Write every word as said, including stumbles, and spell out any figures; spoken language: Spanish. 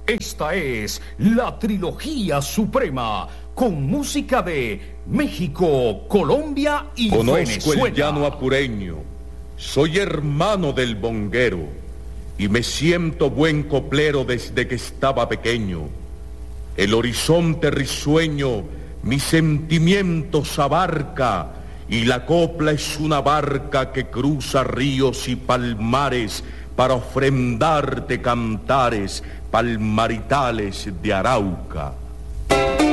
Esta es la trilogía suprema, con música de México, Colombia y Conozco Venezuela. el llano apureño, soy hermano del bonguero, y me siento buen coplero desde que estaba pequeño. El horizonte risueño mis sentimientos abarca, y la copla es una barca que cruza ríos y palmares para ofrendarte cantares palmaritales de Arauca.